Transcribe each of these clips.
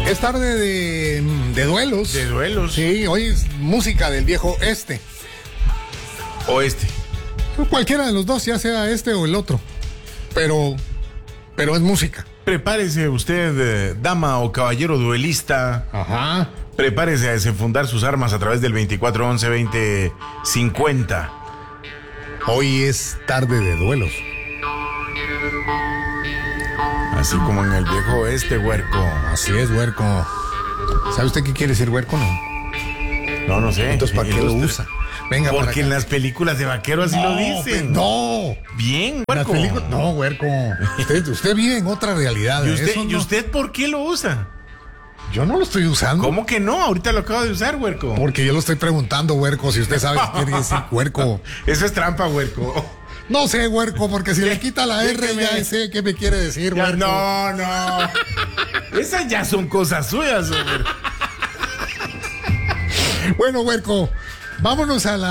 Es tarde de duelos. De duelos. Sí, hoy es música del viejo este. Oeste. Cualquiera de los dos, ya sea este o el otro. Pero es música. Prepárese usted, dama o caballero duelista. Ajá. Prepárese a desenfundar sus armas a través del 2411-2050. Hoy es tarde de duelos. Así como en el viejo oeste, huerco. Así es, huerco. ¿Sabe usted qué quiere decir huerco, no? No sé. Entonces, ¿para qué lo usa? Venga, porque en las películas de vaqueros así lo dicen. No. Bien, Las huerco. no, huerco. Usted vive en otra realidad. ¿Y usted por qué lo usa? Yo no lo estoy usando. ¿Cómo que no? Ahorita lo acabo de usar, huerco. Porque yo lo estoy preguntando, huerco, si usted sabe qué quiere decir huerco. Eso es trampa, huerco. No sé, huerco, porque si le quita la R ya sé qué me quiere decir, huerco. No. Esas ya son cosas suyas, huerco. Bueno, huerco, vámonos a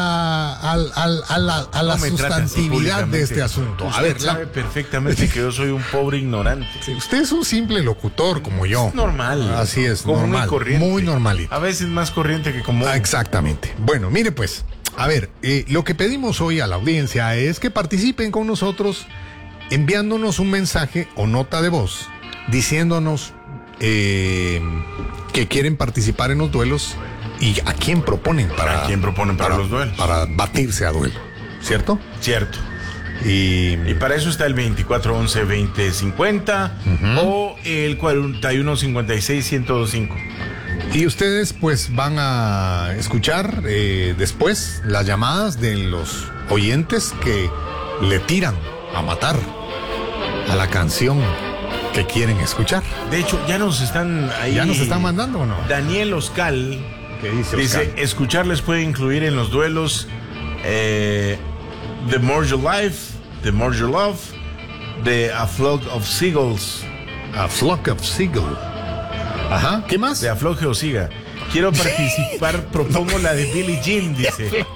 la sustantividad de este asunto. A ver, sabe perfectamente que yo soy un pobre ignorante. Usted es un simple locutor como yo. Es normal. Así es, como normal. Muy corriente. Muy normalito. A veces más corriente que común. Exactamente. Bueno, mire pues, a ver, lo que pedimos hoy a la audiencia es que participen con nosotros enviándonos un mensaje o nota de voz diciéndonos que quieren participar en los duelos y a quién proponen para los duelos. Para batirse a duelo, ¿cierto? Cierto. Y para eso está el 2411-2050 o el 4156-1025. Y ustedes pues van a escuchar después las llamadas de los oyentes que le tiran a matar a la canción que quieren escuchar. De hecho, ya nos están ahí. ¿Ya nos están mandando o no? Daniel Oscal ¿qué dice Oscar? Dice, escucharles puede incluir en los duelos The More You Life, The More You Love, A Flock of Seagulls. A Flock of Seagulls. Ajá, ¿qué más? De Afloje o Siga. Quiero participar, propongo la de Billie Jean, dice.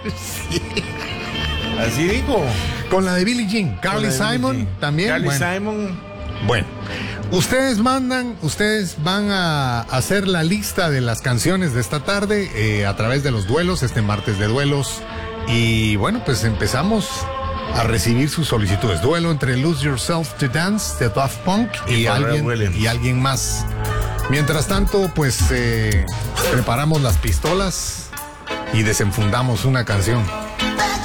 Así dijo. Con la de Billie Jean. Carly Simon también. Carly Simon. Bueno, ustedes van a hacer la lista de las canciones de esta tarde a través de los duelos, este martes de duelos. Y bueno, pues empezamos a recibir sus solicitudes. Duelo entre Lose Yourself to Dance de Daft Punk y alguien más. Mientras tanto, pues preparamos las pistolas y desenfundamos una canción.